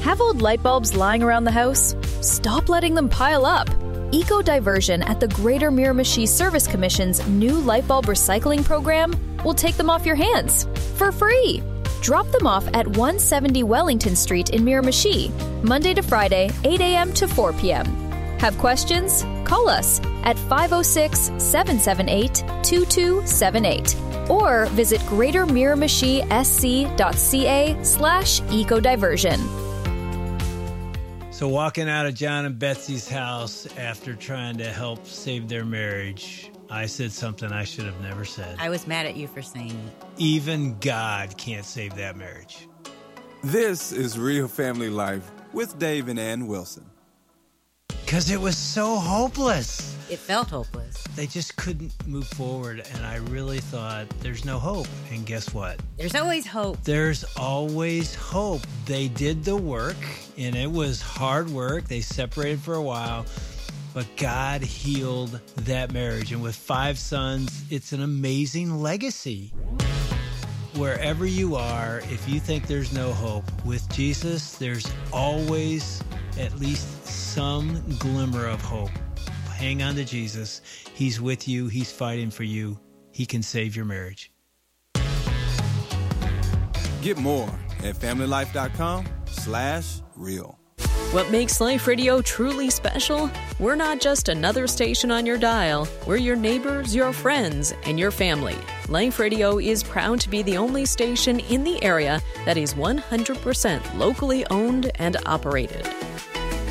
Have old light bulbs lying around the house? Stop letting them pile up. Eco-diversion at the Greater Miramichi Service Commission's new light bulb recycling program will take them off your hands for free. Drop them off at 170 Wellington Street in Miramichi, Monday to Friday, 8 a.m. to 4 p.m. Have questions? Call us at 506-778-2278 or visit greatermiramichi.sc.ca/ecodiversion. So walking out of John and Betsy's house after trying to help save their marriage, I said something I should have never said. I was mad at you for saying it. Even God can't save that marriage. This is Real Family Life with Dave and Ann Wilson. Because it was so hopeless. It felt hopeless. They just couldn't move forward, and I really thought, there's no hope. And guess what? There's always hope. There's always hope. They did the work, and it was hard work. They separated for a while, but God healed that marriage. And with 5 sons, it's an amazing legacy. Wherever you are, if you think there's no hope, with Jesus, there's always at least some glimmer of hope. Hang on to Jesus. He's with you. He's fighting for you. He can save your marriage. Get more at familylife.com/real. What makes Life Radio truly special? We're not just another station on your dial. We're your neighbors, your friends, and your family. Life Radio is proud to be the only station in the area that is 100% locally owned and operated.